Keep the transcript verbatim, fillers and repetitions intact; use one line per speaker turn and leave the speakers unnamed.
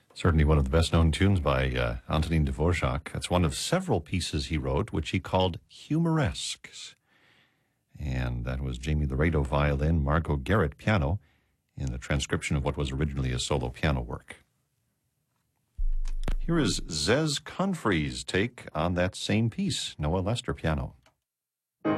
Certainly one of the best-known tunes by uh, Antonin Dvorak. That's one of several pieces he wrote, which he called humoresques. And that was Jamie Laredo violin, Margot Garrett piano, in the transcription of what was originally a solo piano work. Here is Zez Confrey's take on that same piece, Noah Lester piano.